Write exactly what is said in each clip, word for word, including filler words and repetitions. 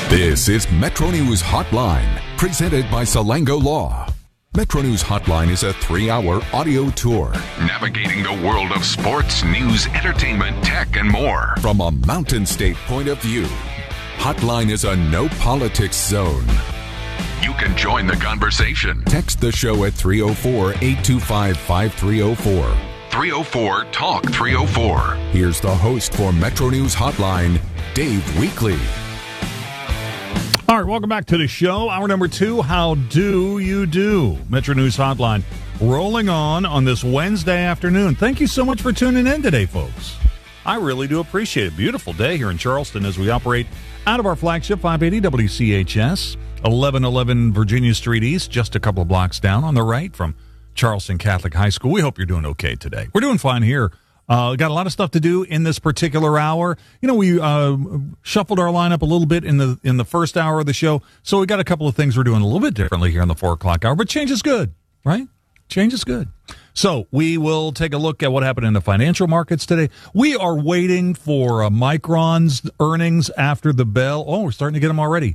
This is Metro News Hotline, presented by Salango Law. Metro News Hotline is a three-hour audio tour navigating the world of sports, news, entertainment, tech, and more from a Mountain State point of view. Hotline is a no-politics zone. You can join the conversation. Text the show at three oh four, eight two five, five three oh four. three oh four, talk three oh four. Here's the host for Metro News Hotline, Dave Weekley. All right, welcome back to the show. Hour number two, how do you do? Metro News Hotline rolling on on this Wednesday afternoon. Thank you so much for tuning in today, folks. I really do appreciate it. Beautiful day here in Charleston as we operate out of our flagship five eighty W C H S, eleven eleven Virginia Street East, just a couple of blocks down on the right from Charleston Catholic High School. We hope you're doing okay today. We're doing fine here. Uh, got a lot of stuff to do in this particular hour. You know, we uh, shuffled our lineup a little bit in the in the first hour of the show, so we got a couple of things we're doing a little bit differently here in the four o'clock hour. But change is good, right? Change is good. So we will take a look at what happened in the financial markets today. We are waiting for uh, Micron's earnings after the bell. Oh, we're starting to get them already.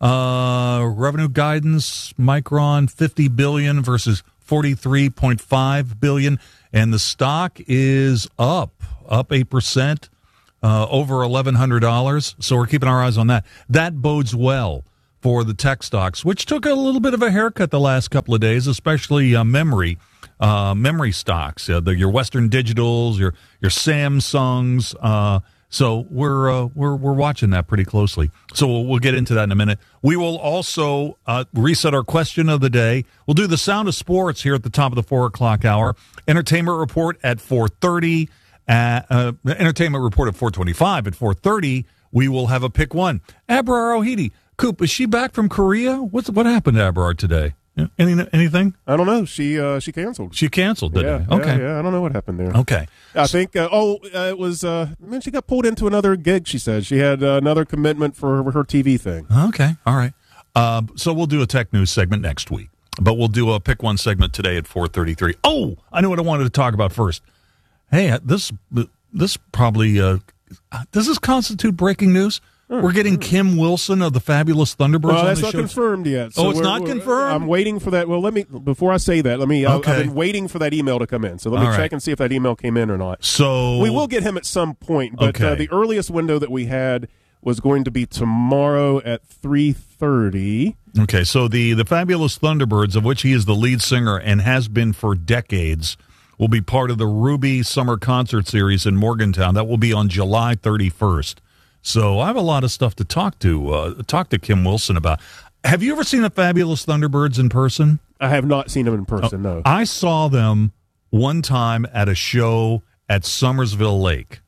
Uh, revenue guidance, Micron fifty billion dollars versus forty-three point five billion dollars. And the stock is up, up eight percent, uh, over eleven hundred dollars. So we're keeping our eyes on that. That bodes well for the tech stocks, which took a little bit of a haircut the last couple of days, especially uh, memory uh, memory stocks, uh, the, your Western Digitals, your your Samsungs. Uh, so we're uh, we're we're watching that pretty closely. So we'll, we'll get into that in a minute. We will also uh, reset our question of the day. We'll do the sound of sports here at the top of the four o'clock hour. Entertainment report at four thirty. Uh, uh, entertainment report at four twenty-five. At four thirty, we will have a pick one. Abrar Ohidi. Coop, is she back from Korea? What's what happened to Abrar today? Any anything? I don't know. She uh, she canceled. She canceled, didn't yeah, it? Okay. Yeah, yeah, I don't know what happened there. Okay. I think, uh, oh, uh, it was, uh, man, she got pulled into another gig, she said. She had uh, another commitment for her, her T V thing. Okay. All right. Uh, so we'll do a tech news segment next week, but we'll do a pick one segment today at four thirty-three. Oh, I know what I wanted to talk about first. Hey, this this probably, uh, does this constitute breaking news? Sure, We're getting sure. Kim Wilson of the Fabulous Thunderbirds well, on that's the not show. confirmed yet. So oh, it's not confirmed? I'm waiting for that. Well, let me, before I say that, let me, okay. I've been waiting for that email to come in. So let me All check right. and see if that email came in or not. So we will get him at some point, but okay. uh, the earliest window that we had was going to be tomorrow at three thirty. Okay, so the, the Fabulous Thunderbirds, of which he is the lead singer and has been for decades, will be part of the Ruby Summer Concert Series in Morgantown. That will be on July thirty-first. So I have a lot of stuff to talk to uh, talk to Kim Wilson about. Have you ever seen the Fabulous Thunderbirds in person? I have not seen them in person, oh, no. I saw them one time at a show at Somersville Lake.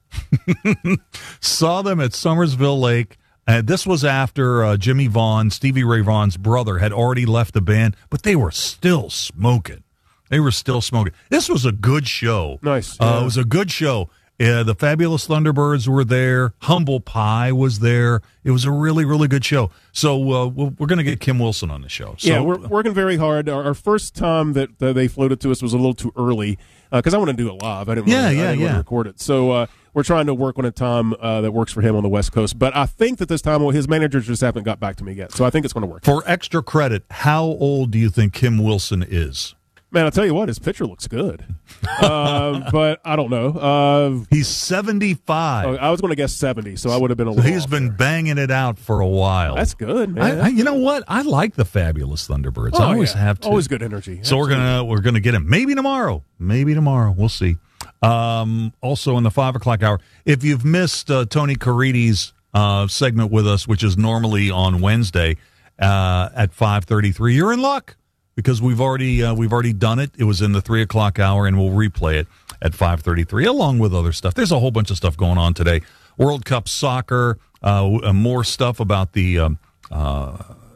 Saw them at Somersville Lake. Uh, this was after uh, Jimmy Vaughn, Stevie Ray Vaughan's brother, had already left the band, but they were still smoking. They were still smoking. This was a good show. Nice. Uh, yeah. It was a good show. Uh, the Fabulous Thunderbirds were there. Humble Pie was there. It was a really, really good show. So uh, we're, we're going to get Kim Wilson on the show. So, yeah, we're working very hard. Our, our first time that uh, they floated to us was a little too early because uh, I want to do it live. I didn't yeah, want to, yeah, I didn't yeah. want to record it. So uh, we're trying to work on a time uh, that works for him on the West Coast. But I think that this time, well, his managers just haven't got back to me yet. So I think it's going to work. For extra credit, how old do you think Kim Wilson is? Man, I'll tell you what, his picture looks good. uh, but I don't know. Uh, He's seventy-five. I was going to guess seventy, so I would have been a So little he's off been there. banging it out for a while. That's good, man. I, I, you know what? I like the Fabulous Thunderbirds. Oh, I always yeah. have to. Always good energy. So Absolutely. we're gonna we're gonna get him maybe tomorrow. Maybe tomorrow. We'll see. Um, also in the five o'clock hour, if you've missed uh, Tony Caridi's uh, segment with us, which is normally on Wednesday uh, at five thirty-three, you're in luck because we've already uh, we've already done it. It was in the three o'clock hour, and we'll replay it at five thirty-three along with other stuff. There's a whole bunch of stuff going on today. World Cup soccer, uh, more stuff about the. Um, uh,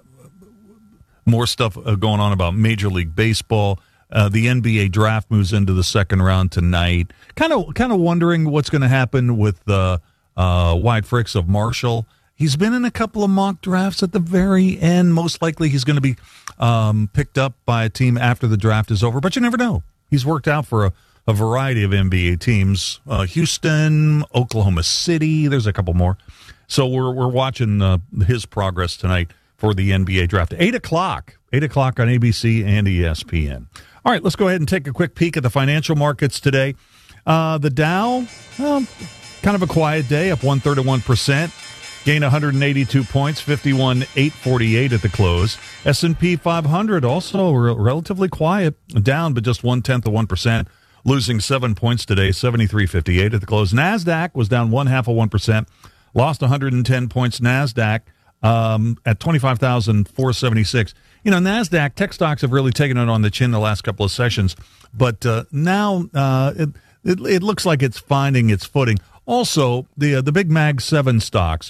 More stuff uh, going on about Major League Baseball. Uh, the N B A draft moves into the second round tonight. Kind of, kind of wondering what's going to happen with uh, uh, Wyatt Fricks of Marshall. He's been in a couple of mock drafts at the very end. Most likely, he's going to be um, picked up by a team after the draft is over. But you never know. He's worked out for a, a variety of N B A teams: uh, Houston, Oklahoma City. There's a couple more. So we're we're watching uh, his progress tonight for the N B A draft. Eight o'clock, eight o'clock on A B C and E S P N. All right, let's go ahead and take a quick peek at the financial markets today. Uh, the Dow, well, kind of a quiet day, up one third of one percent. Gained one hundred eighty-two points, fifty-one eight forty-eight at the close. S and P five hundred also re- relatively quiet, down but just one tenth of one percent, losing seven points today, seventy-three fifty-eight at the close. NASDAQ was down one half of one percent, lost one hundred ten points. NASDAQ um, at twenty-five thousand four hundred seventy-six. You know, NASDAQ, tech stocks have really taken it on the chin the last couple of sessions, but uh, now uh, it, it it looks like it's finding its footing. Also, the uh, the big Mag seven stocks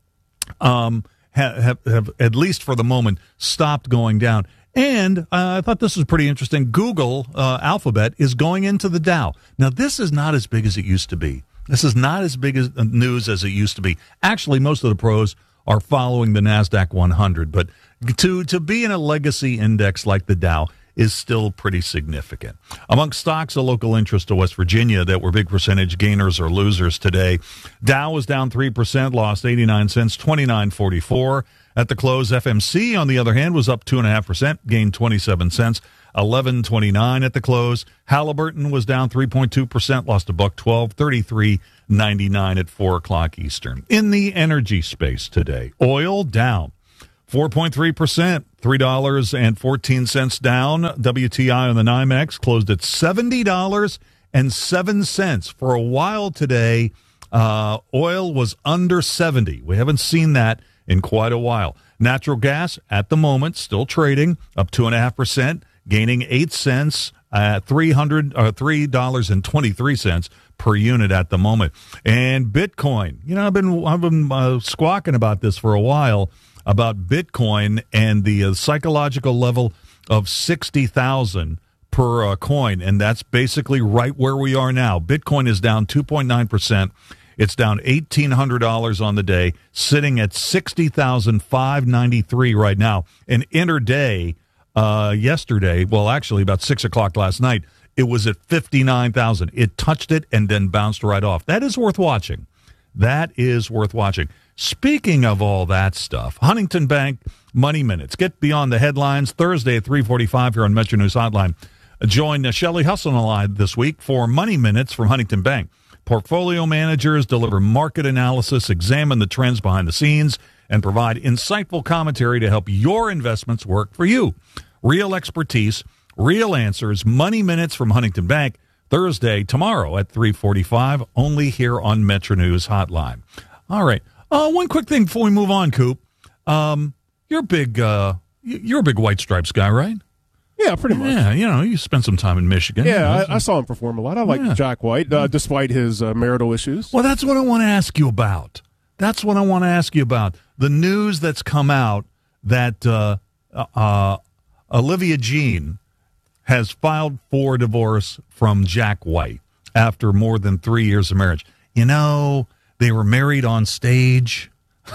um, have, have, have, at least for the moment, stopped going down. And uh, I thought this was pretty interesting. Google, uh, Alphabet, is going into the Dow. Now, this is not as big as it used to be. This is not as big as news as it used to be. Actually, most of the pros are following the NASDAQ one hundred. But to, to be in a legacy index like the Dow is still pretty significant. Amongst stocks of local interest to West Virginia that were big percentage gainers or losers today, Dow was down three percent, lost eighty-nine cents, twenty-nine forty-four. At the close, F M C, on the other hand, was up two point five percent, gained twenty-seven cents, eleven twenty-nine at the close. Halliburton was down three point two percent, lost a buck twelve, thirty-three ninety-nine at four o'clock Eastern. In the energy space today, oil down four point three percent, three dollars and fourteen cents down. W T I on the NYMEX closed at seventy dollars and seven cents. For a while today, uh, oil was under seventy. We haven't seen that in quite a while. Natural gas, at the moment, still trading, up two point five percent, gaining eight cents at three hundred, uh, three dollars and twenty-three cents per unit at the moment. And Bitcoin, you know, I've been, I've been uh, squawking about this for a while, about Bitcoin and the uh, psychological level of sixty thousand per uh, coin, and that's basically right where we are now. Bitcoin is down two point nine percent. It's down eighteen hundred dollars on the day, sitting at sixty thousand five hundred ninety-three right now. And intraday, uh, yesterday, well, actually about six o'clock last night, it was at fifty-nine thousand. It touched it and then bounced right off. That is worth watching. That is worth watching. Speaking of all that stuff, Huntington Bank Money Minutes. Get beyond the headlines Thursday at three forty-five here on Metro News Hotline. Join uh, Shelley Hustle live this week for Money Minutes from Huntington Bank. Portfolio managers deliver market analysis, examine the trends behind the scenes, and provide insightful commentary to help your investments work for you. Real expertise, real answers. Money Minutes from Huntington Bank, Thursday, tomorrow at three forty-five, only here on Metro News Hotline. All right. Uh, one quick thing before we move on, Coop. Um, you're a big, uh, you're a big White Stripes guy, right? Yeah, pretty much. Yeah, you know, you spent some time in Michigan. Yeah, you know, I, I saw him perform a lot. I like yeah. Jack White, uh, despite his uh, marital issues. Well, that's what I want to ask you about. That's what I want to ask you about. The news that's come out that uh, uh, Olivia Jean has filed for divorce from Jack White after more than three years of marriage. You know, they were married on stage.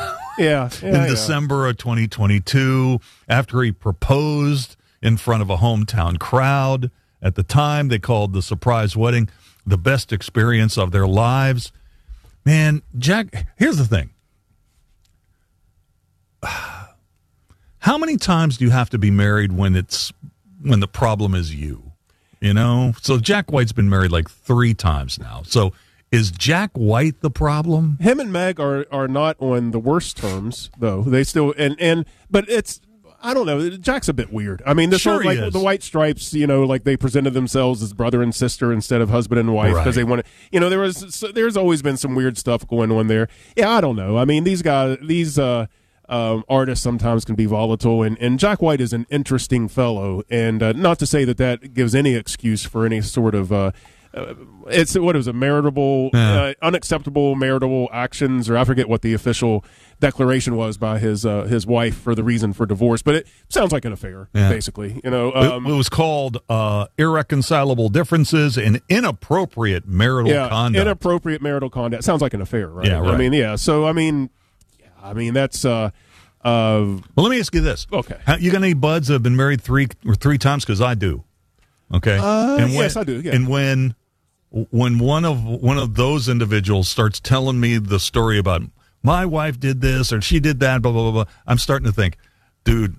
Yeah, yeah in yeah. December of twenty twenty-two, after he proposed in front of a hometown crowd. At the time, they called the surprise wedding the best experience of their lives. Man, Jack, here's the thing. How many times do you have to be married when it's when the problem is you? You know? So Jack White's been married like three times now. So is Jack White the problem? Him and Meg are are not on the worst terms, though. They still and and but it's I don't know. Jack's a bit weird. I mean, this Sure whole, like he is. the White Stripes, you know, like they presented themselves as brother and sister instead of husband and wife because Right. they wanted, you know, there was so there's always been some weird stuff going on there. Yeah, I don't know. I mean, these guys, these uh, um, artists sometimes can be volatile, and, and Jack White is an interesting fellow, and uh, not to say that that gives any excuse for any sort of. Uh, Uh, it's what is a maritable, Yeah. uh, unacceptable maritable actions, or I forget what the official declaration was by his uh, his wife for the reason for divorce, but it sounds like an affair, Yeah. basically. You know, um, it, it was called uh, irreconcilable differences and inappropriate marital yeah, conduct. inappropriate marital conduct sounds like an affair, right? Yeah, right. I mean, yeah. So I mean, yeah, I mean that's. Uh, uh, well, let me ask you this. Okay. How, you got any buds that have been married three or three times? Because I do. Okay. Uh, and when, yes, I do, yeah. And when when one of one of those individuals starts telling me the story about my wife did this or she did that, blah, blah, blah, blah. I'm starting to think, dude,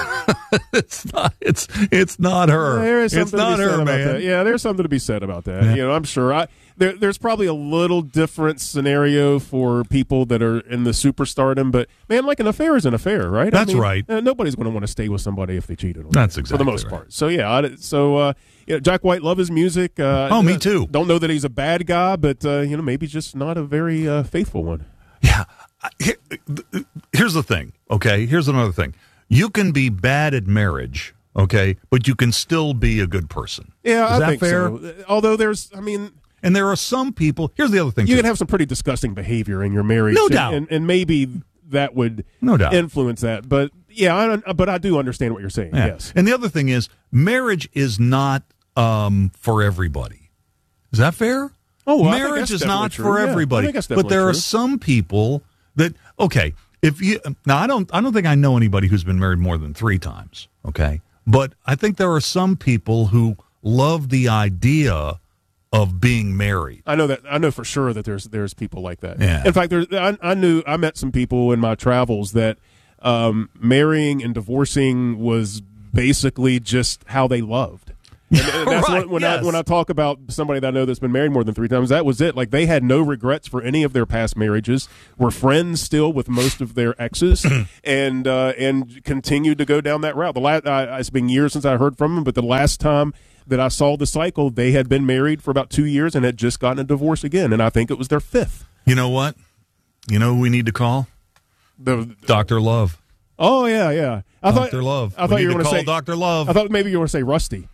it's not it's it's not her. There is it's not her, man. That. Yeah, there's something to be said about that. Yeah. You know, I'm sure I there, there's probably a little different scenario for people that are in the superstardom, but man, like an affair is an affair, right? That's I mean, right. Uh, nobody's going to want to stay with somebody if they cheated on That's them, exactly for the most right. part. So yeah, I, so uh, you know, Jack White, love his music. Uh, oh, me too. Don't know that he's a bad guy, but uh, you know, maybe just not a very uh, faithful one. Yeah. Here, here's the thing. Okay. Here's another thing. You can be bad at marriage. Okay, but you can still be a good person. Yeah, Is I that think fair? so. Although there's, I mean, and there are some people. Here's the other thing: you too. can have some pretty disgusting behavior in your marriage, No and, doubt. and, and maybe that would No doubt. influence that. But yeah, I don't, but I do understand what you're saying. Yeah. Yes, And the other thing is, marriage is not um, for everybody. Is that fair? Oh, well, I think marriage that's is definitely not true. for Yeah, I everybody. think that's But there definitely are true. some people that okay. If you now, I don't. I don't think I know anybody who's been married more than three times. Okay. But I think there are some people who love the idea of being married. I know that. I know for sure that there's there's people like that. Yeah. In fact, there's, I, I knew I met some people in my travels that um, marrying and divorcing was basically just how they loved. And, and that's Right, when, when yes. I when I talk about somebody that I know that's been married more than three times, that was it. Like they had no regrets for any of their past marriages. Were friends still with most of their exes, and uh, and continued to go down that route. The last uh, it's been years since I heard from them, but the last time that I saw the cycle, they had been married for about two years and had just gotten a divorce again, and I think it was their fifth. You know what? You know who we need to call? The Doctor Love. oh yeah yeah. I Doctor thought Love. I We thought need you were to going to call say Doctor Love. I thought maybe you were going to say Rusty.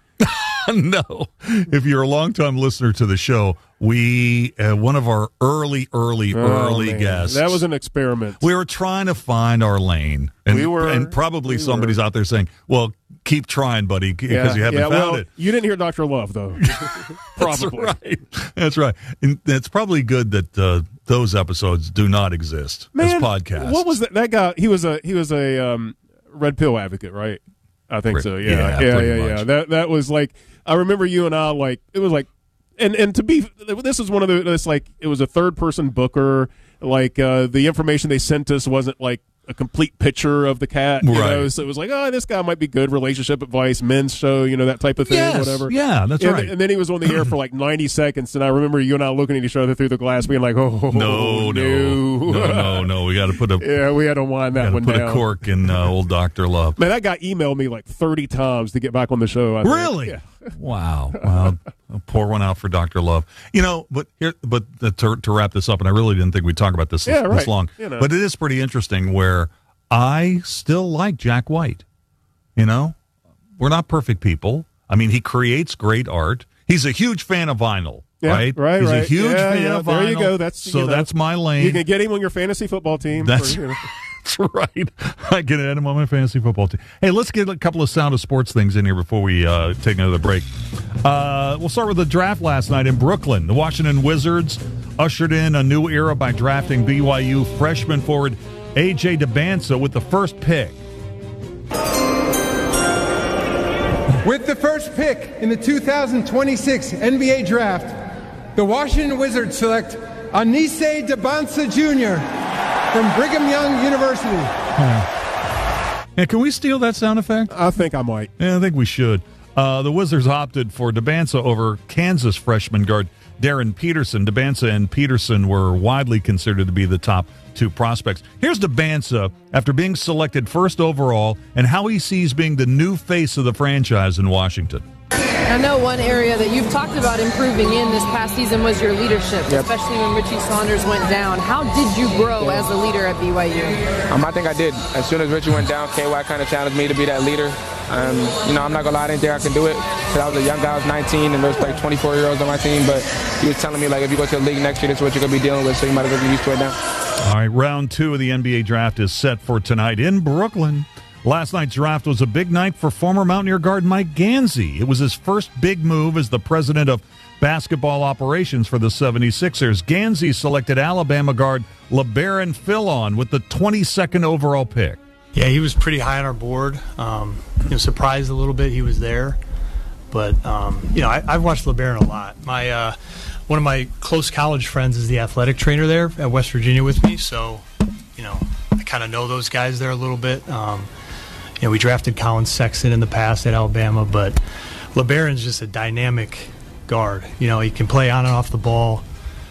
No. If you're a longtime listener to the show, we uh, one of our early, early, early Oh, man. guests. That was an experiment. We were trying to find our lane, and We were- and probably we somebody's out there saying, "Well, keep trying, buddy, because you haven't yeah, found well, it." You didn't hear Doctor Love though. Probably. That's right. That's right. And it's probably good that uh, those episodes do not exist Man, as podcasts. What was that? That guy. He was a he was a um, red pill advocate, right? I think Red- so. yeah, Yeah, yeah, yeah, pretty yeah. much. That that was like I remember you and I like it was like, and and to be this is one of the it's like it was a third person booker. Like uh, the information they sent us wasn't like a complete picture of the cat, you Right. know. So it was like, oh, this guy might be good. Relationship advice, men's show, you know, that type of thing, Yes, whatever. yeah, that's and, right. And then he was on the air for like ninety seconds, and I remember you and I looking at each other through the glass, being like, oh, no, no, no, no, no. We got to put a yeah, we had to wind that got to one put down. a cork in uh, old Doctor Love. Man, that guy emailed me like thirty times to get back on the show. I think. Really? Yeah. Wow. Wow. I'll pour one out for Doctor Love. You know, but here, but uh, to, to wrap this up, and I really didn't think we'd talk about this Yeah, this right. long, You know. but it is pretty interesting where I still like Jack White. You know, we're not perfect people. I mean, he creates great art. He's a huge fan of vinyl. Yeah, right, right, He's right. a huge Yeah, fan yeah. of vinyl. There you go. That's so you know, that's my lane. You can get him on your fantasy football team. That's, for, you know. that's right. I can add him on my fantasy football team. Hey, let's get a couple of Sound of Sports things in here before we uh, take another break. Uh, we'll start with the draft last night in Brooklyn. The Washington Wizards ushered in a new era by drafting B Y U freshman forward A J DeBansa with the first pick. With the first pick in the two thousand twenty-six N B A Draft, the Washington Wizards select Anise DeBansa Junior from Brigham Young University. And can we steal that sound effect? I think I might. Yeah, I think we should. Uh, the Wizards opted for DeBansa over Kansas freshman guard Darren Peterson. DeBansa and Peterson were widely considered to be the top two prospects. Here's DeBansa after being selected first overall and how he sees being the new face of the franchise in Washington. I know one area that you've talked about improving in this past season was your leadership, Yep. especially when Richie Saunders went down. How did you grow as a leader at B Y U? Um, I think I did. As soon as Richie went down, K Y kind of challenged me to be that leader. Um, you know, I'm not going to lie, I didn't think I could do it. Because I was a young guy, I was nineteen, and there was like twenty-four-year-olds on my team. But he was telling me, like, if you go to the league next year, this is what you're going to be dealing with, so you might as well get used to it now. All right, round two of the N B A draft is set for tonight in Brooklyn. Last night's draft was a big night for former Mountaineer guard Mike Gansey. It was his first big move as the president of basketball operations for the seventy-sixers. Gansey selected Alabama guard LeBaron Philon with the twenty-second overall pick. Yeah, he was pretty high on our board. Um, you know, surprised a little bit he was there. But, um, you know, I, I've watched LeBaron a lot. My uh, one of my close college friends is the athletic trainer there at West Virginia with me, so kind of know those guys there a little bit. Um, you know, we drafted Colin Sexton in the past at Alabama, but LeBaron's just a dynamic guard. You know, he can play on and off the ball.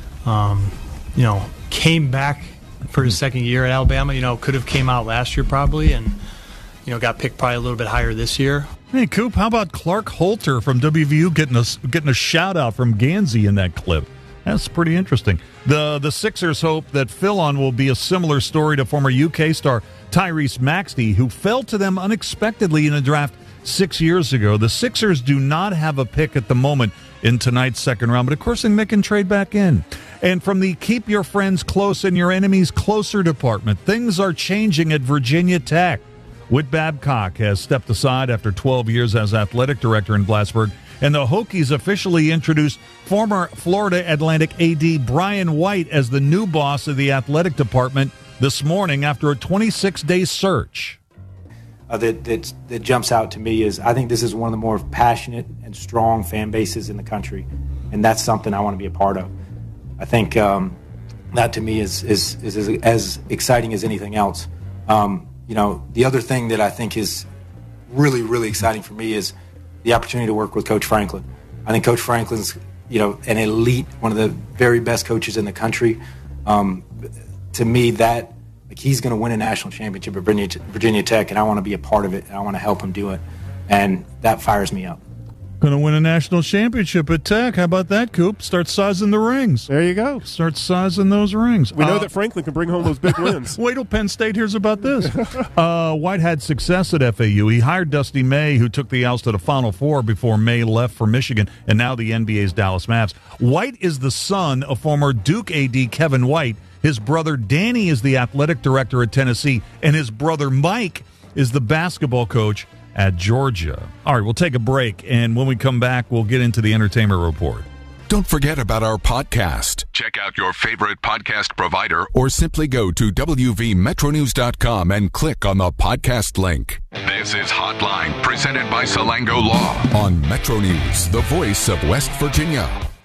Um, you know, came back for his second year at Alabama. You know, could have came out last year probably, and you know, got picked probably a little bit higher this year. Hey, Coop, how about Clark Holter from W V U getting a, getting a shout-out from Gansey in that clip? That's pretty interesting. The the Sixers hope that fill-on will be a similar story to former U K star Tyrese Maxey, who fell to them unexpectedly in a draft six years ago. The Sixers do not have a pick at the moment in tonight's second round, but of course they can trade back in. And from the keep your friends close and your enemies closer department, things are changing at Virginia Tech. Whit Babcock has stepped aside after twelve years as athletic director in Plattsburgh, and the Hokies officially introduced former Florida Atlantic A D Brian White as the new boss of the athletic department this morning after a twenty-six day search. Uh, that, that that jumps out to me is I think this is one of the more passionate and strong fan bases in the country, and that's something I want to be a part of. I think um, that to me is is, is, is as exciting as anything else. Um, You know, the other thing that I think is really, really exciting for me is the opportunity to work with Coach Franklin. I think Coach Franklin's, you know, an elite, one of the very best coaches in the country. Um, to me, that like he's going to win a national championship at Virginia, Virginia Tech, and I want to be a part of it, and I want to help him do it, and that fires me up. Going to win a national championship at Tech. How about that, Coop? Start sizing the rings. There you go. Start sizing those rings. We know uh, that Franklin can bring home those big wins. Wait till Penn State hears about this. uh, White had success at F A U. He hired Dusty May, who took the Owls to the Final Four before May left for Michigan, and now the N B A's Dallas Mavs. White is the son of former Duke A D Kevin White. His brother Danny is the athletic director at Tennessee, and his brother Mike is the basketball coach at Georgia. All right, we'll take a break, and when we come back, we'll get into the entertainment report. Don't forget about our podcast. Check out your favorite podcast provider or simply go to W V Metro News dot com and click on the podcast link. This is Hotline, presented by Salango Law on Metro News, the voice of West Virginia.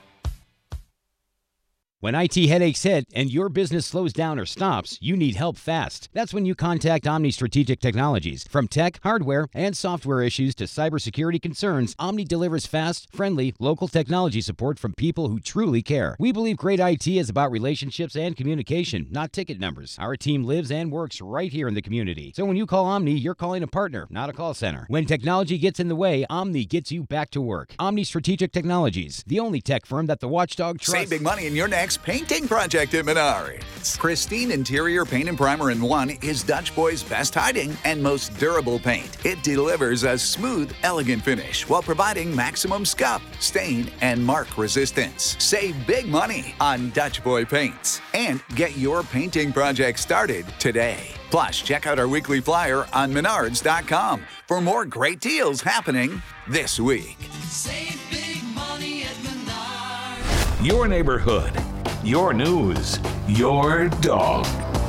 When I T headaches hit and your business slows down or stops, you need help fast. That's when you contact Omni Strategic Technologies. From tech, hardware, and software issues to cybersecurity concerns, Omni delivers fast, friendly, local technology support from people who truly care. We believe great I T is about relationships and communication, not ticket numbers. Our team lives and works right here in the community. So when you call Omni, you're calling a partner, not a call center. When technology gets in the way, Omni gets you back to work. Omni Strategic Technologies, the only tech firm that the watchdog trusts. Save big money in your next painting project at Menards. Pristine Interior Paint and Primer in One is Dutch Boy's best hiding and most durable paint. It delivers a smooth, elegant finish while providing maximum scuff, stain, and mark resistance. Save big money on Dutch Boy paints and get your painting project started today. Plus, check out our weekly flyer on Menards dot com for more great deals happening this week. Save big money at Menards. Your neighborhood, your news, your dog.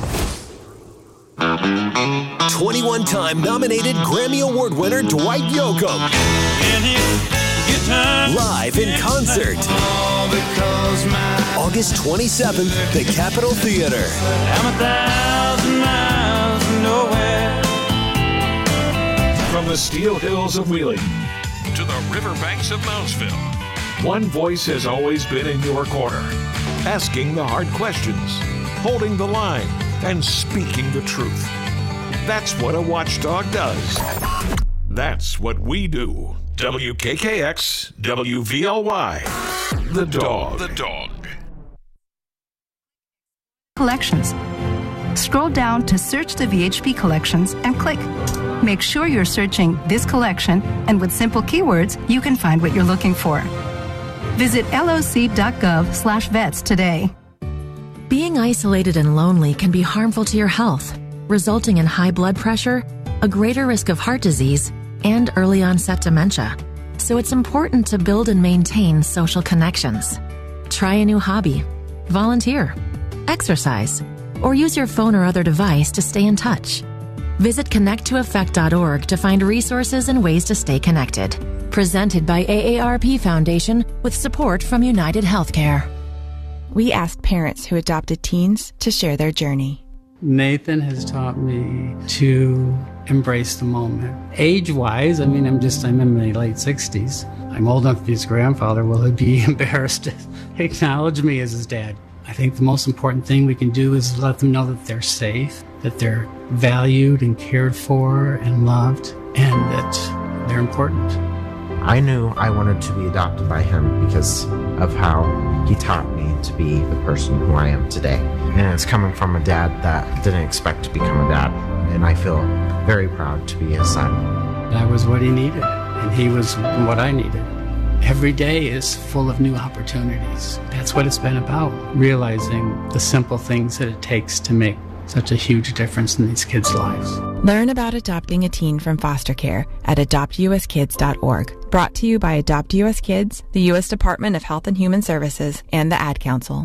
twenty-one time nominated Grammy Award winner Dwight Yoakam. Live in concert. August twenty-seventh, the Capitol Theater. I'm a thousand miles from nowhere. From the Steel Hills of Wheeling to the riverbanks of Moundsville, one voice has always been in your corner, asking the hard questions, holding the line, and speaking the truth. That's what a watchdog does. That's what we do. W K K X, W V L Y. The Dog. The Dog. Collections. Scroll down to search the V H P collections and click. Make sure you're searching this collection, and with simple keywords, you can find what you're looking for. Visit L O C dot gov slash vets today. Being isolated and lonely can be harmful to your health, resulting in high blood pressure, a greater risk of heart disease, and early onset dementia. So it's important to build and maintain social connections. Try a new hobby, volunteer, exercise, or use your phone or other device to stay in touch. Visit connect to effect dot org to find resources and ways to stay connected. Presented by A A R P Foundation with support from United Healthcare. We asked parents who adopted teens to share their journey. Nathan has taught me to embrace the moment. Age-wise, I mean, I'm just, I'm in my late sixties. I'm old enough to be his grandfather. Will he be embarrassed to acknowledge me as his dad? I think the most important thing we can do is let them know that they're safe, that they're valued and cared for and loved, and that they're important. I knew I wanted to be adopted by him because of how he taught me to be the person who I am today. And it's coming from a dad that didn't expect to become a dad. And I feel very proud to be his son. I was what he needed, and he was what I needed. Every day is full of new opportunities. That's what it's been about, realizing the simple things that it takes to make such a huge difference in these kids' lives. Learn about adopting a teen from foster care at adopt u s kids dot org. Brought to you by Adopt U S Kids, the U S Department of Health and Human Services, and the Ad Council.